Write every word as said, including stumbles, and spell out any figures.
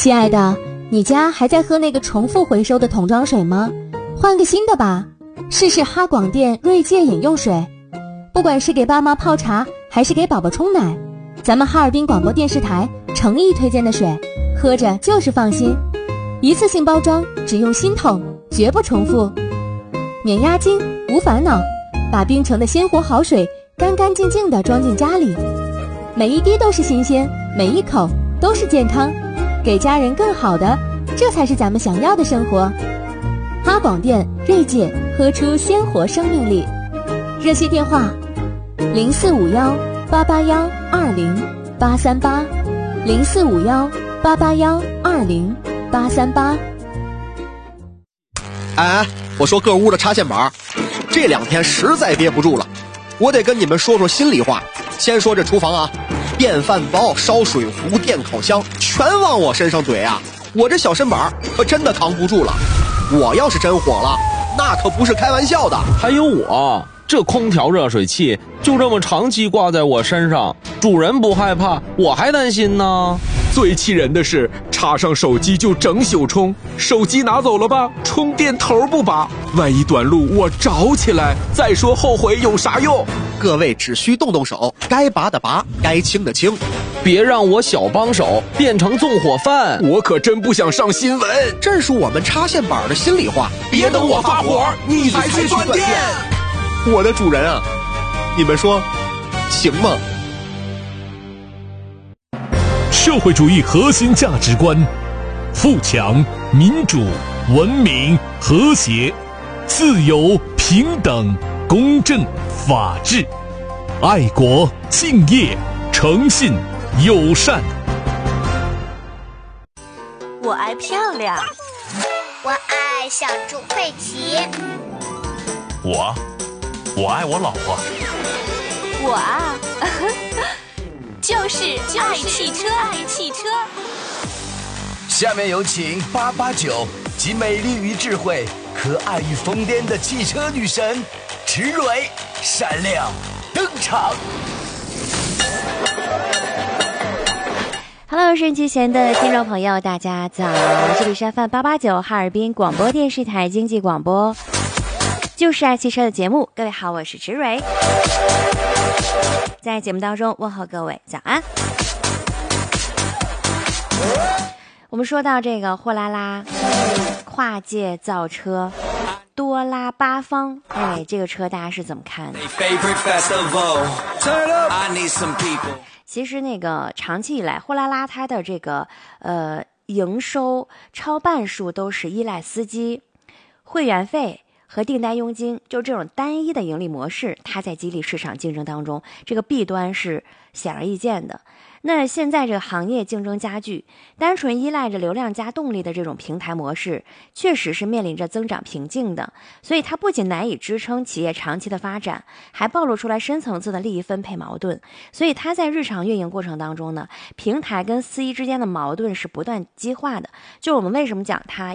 亲爱的，你家还在喝那个重复回收的桶装水吗？换个新的吧，试试哈广电锐界饮用水。不管是给爸妈泡茶还是给宝宝冲奶，咱们哈尔滨广播电视台诚意推荐的水，喝着就是放心。一次性包装，只用新桶，绝不重复，免押金无烦恼，把冰城的鲜活好水干干净净地装进家里，每一滴都是新鲜，每一口都是健康，给家人更好的，这才是咱们想要的生活。哈广电锐界，喝出鲜活生命力。热线电话零四五幺八八幺二零八三八，零四五幺八八幺二零八三八。 哎，我说各屋的插线板，这两天实在憋不住了，我得跟你们说说心里话。先说这厨房啊，电饭煲、烧水壶、电烤箱全往我身上怼啊，我这小身板可真的扛不住了。我要是真火了，那可不是开玩笑的。 还有我这空调热水器就这么长期挂在我身上，主人不害怕，我还担心呢。 最气人的是，插上手机就整宿充，手机拿走了吧，充电头不拔，万一短路我着起来，再说后悔有啥用？ 各位只需动动手，该拔的拔，该清的清， 别让我小帮手变成纵火犯。 我可真不想上新闻， 这是我们插线板的心里话。 别等我发火，你才去断电。 我的主人啊，你们说行吗？ 社会主义核心价值观：富强、民主、文明、和谐、自由、平等、公正、法治、爱国、敬业、诚信、友善。 我爱漂亮， 我爱小猪佩奇。 我，我爱我老婆。 我啊，就是爱汽车，爱汽车。 下面有请八八九，集美丽与智慧、可爱与疯癫的汽车女神池蕊闪亮登场。 Hello， 收音机前的听众朋友，大家早！这里是 F M 八八九哈尔滨广播电视台经济广播，就是爱汽车的节目。各位好，我是池蕊，在节目当中问候各位早安。我们说到这个货拉拉跨界造车多拉八方，哎，这个车大家是怎么看的？其实那个长期以来，货拉拉它的这个呃营收超半数都是依赖司机、会员费和订单佣金，就这种单一的盈利模式，它在激励市场竞争当中，这个弊端是显而易见的。那现在这个行业竞争加剧，单纯依赖着流量加动力的这种平台模式，确实是面临着增长瓶颈的。所以它不仅难以支撑企业长期的发展，还暴露出来深层次的利益分配矛盾。所以它在日常运营过程当中呢，平台跟司机之间的矛盾是不断激化的。就我们为什么讲它